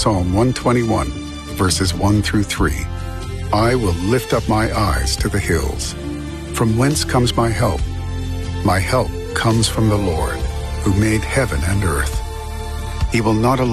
Psalm 121, verses 1 through 3. I will lift up my eyes to the hills. From whence comes my help? My help comes from the Lord, who made heaven and earth. He will not allow